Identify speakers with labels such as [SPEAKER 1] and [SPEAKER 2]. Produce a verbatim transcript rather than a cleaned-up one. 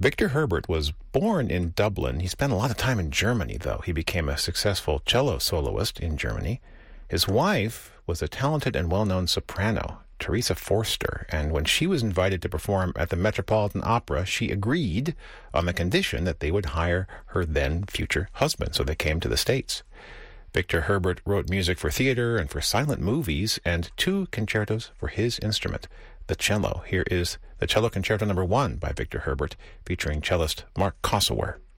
[SPEAKER 1] Victor Herbert was born in Dublin. He spent a lot of time in Germany, though. He became a successful cello soloist in Germany. His wife was a talented and well-known soprano, Teresa Forster, and when she was invited to perform at the Metropolitan Opera, she agreed on the condition that they would hire her then future husband, so they came to the States. Victor Herbert wrote music for theater and for silent movies and two concertos for his instrument, the cello. Here is the Cello Concerto Number One by Victor Herbert, featuring cellist Mark Kosower.